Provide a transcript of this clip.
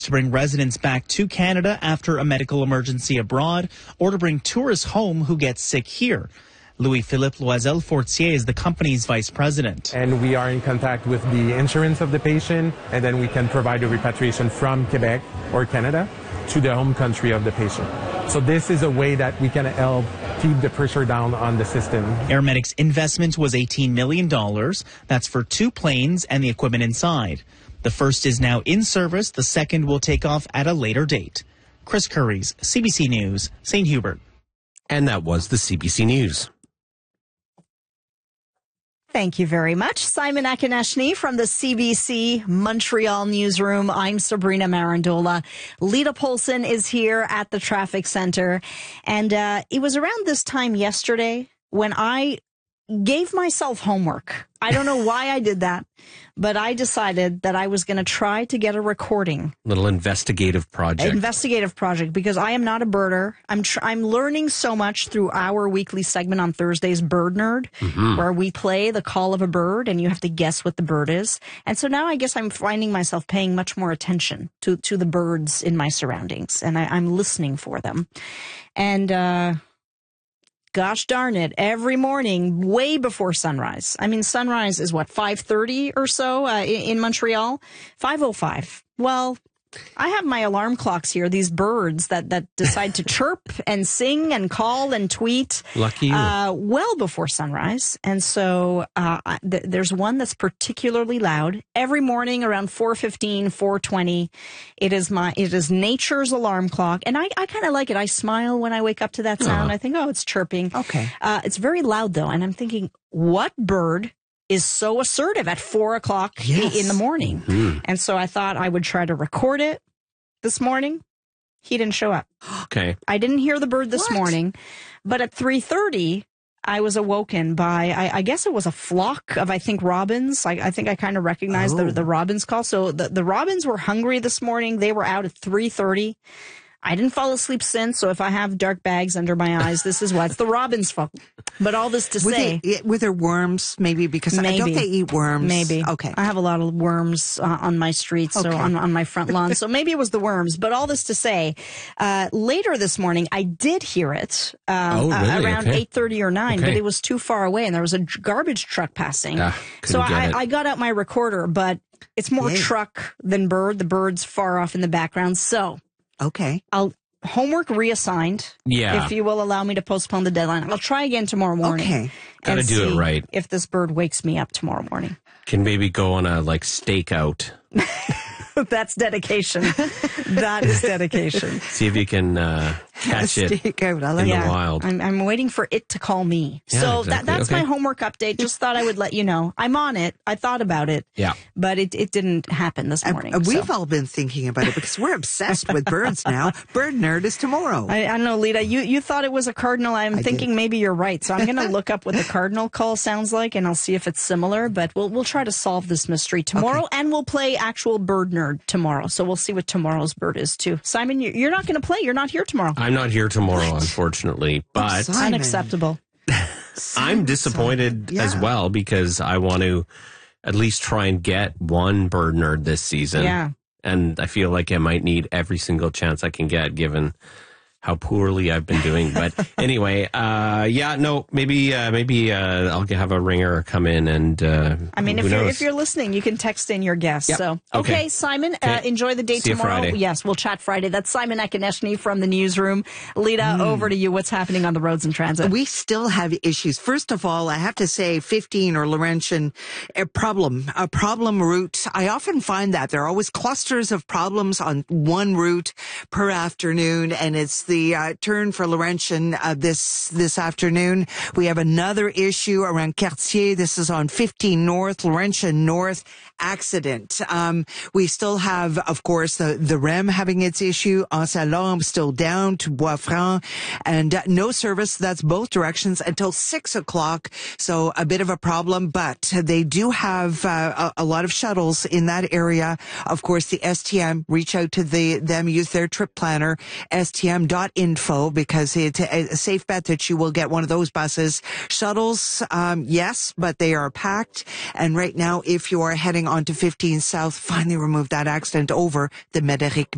to bring residents back to Canada after a medical emergency abroad or to bring tourists home who get sick here. Louis-Philippe Loisel-Fortier is the company's vice president. And we are in contact with the insurance of the patient, and then we can provide a repatriation from Quebec or Canada to the home country of the patient. So this is a way that we can help keep the pressure down on the system. Airmedic's investment was $18 million. That's for 2 planes and the equipment inside. The first is now in service. The second will take off at a later date. Chris Curries, CBC News, St. Hubert. And that was the CBC News. Thank you very much. Simon Akineshny from the CBC Montreal newsroom. I'm Sabrina Marandola. Lita Polson is here at the traffic center. And it was around this time yesterday when I gave myself homework. I don't know why I did that, but I decided that I was going to try to get a recording. Little investigative project. Because I am not a birder. I'm learning so much through our weekly segment on Thursdays, Bird Nerd, where we play the call of a bird and you have to guess what the bird is. And so now I guess I'm finding myself paying much more attention to the birds in my surroundings, and I'm listening for them. And, gosh darn it, every morning, way before sunrise. I mean, sunrise is what, 5:30 or so in Montreal? 5:05. Well, I have my alarm clocks here, these birds that decide to chirp and sing and call and tweet. Lucky you. Well before sunrise. And so there's one that's particularly loud. Every morning around 4:15, 4:20, it is nature's alarm clock. And I kind of like it. I smile when I wake up to that sound. I think, oh, it's chirping. Okay. It's very loud, though. And I'm thinking, what bird is so assertive at 4 o'clock in the morning? And so I thought I would try to record it this morning. He didn't show up. Okay. I didn't hear the bird this morning, but at 3:30, I was awoken by, I guess it was a flock of, I think, robins. I think I kind of recognized the robins call. So the robins were hungry this morning. They were out at 3:30. I didn't fall asleep since, so if I have dark bags under my eyes, this is why. It's the robin's fault. But all this to say... Were there worms, maybe? Because maybe. Don't they eat worms? Maybe. Okay. I have a lot of worms on my street, so on my front lawn. So maybe it was the worms. But all this to say, later this morning, I did hear it around 8:30 or 9, but it was too far away, and there was a garbage truck passing. So I got out my recorder, but it's more truck than bird. The bird's far off in the background, so... Okay. I'll homework reassigned. Yeah. If you will allow me to postpone the deadline. I'll try again tomorrow morning. Okay. Gotta do it right. If this bird wakes me up tomorrow morning. Can maybe go on a stakeout. That's dedication. That is dedication. See if you can catch it in the wild. I'm waiting for it to call me. Yeah, so exactly. that's my homework update. Just thought I would let you know. I'm on it. I thought about it. Yeah. But it didn't happen this morning. We've all been thinking about it because we're obsessed with birds now. Bird Nerd is tomorrow. I don't know, Lita. You thought it was a cardinal. I'm thinking maybe you're right. So I'm going to look up what the cardinal call sounds like, and I'll see if it's similar. But we'll try to solve this mystery tomorrow, and we'll play actual Bird Nerd tomorrow. So we'll see what tomorrow's bird is, too. Simon, you're not going to play. You're not here tomorrow. I'm not here tomorrow, unfortunately. But unacceptable. I'm disappointed as well because I want to at least try and get one Bird Nerd this season. Yeah. And I feel like I might need every single chance I can get given how poorly I've been doing. But anyway, maybe I'll have a ringer come in and I mean, if you're listening, you can text in your guess. Yep. So okay, Simon, enjoy the day tomorrow. Yes, we'll chat Friday. That's Simon Akineshny from the newsroom. Lita, over to you. What's happening on the roads and transit? We still have issues. First of all, I have to say 15 or Laurentian, a problem route. I often find that there are always clusters of problems on one route per afternoon, and it's the turn for Laurentian this afternoon. We have another issue around Cartier. This is on 15 North, Laurentian North accident. We still have, of course, the REM having its issue. Anse-à-Lorme still down to Bois-Franc, and no service. That's both directions until 6 o'clock. So a bit of a problem, but they do have a lot of shuttles in that area. Of course, the STM, reach out to them, use their trip planner, stm.info, because it's a safe bet that you will get one of those buses. Shuttles, yes, but they are packed. And right now, if you are heading onto 15 South, finally remove that accident over the Médéric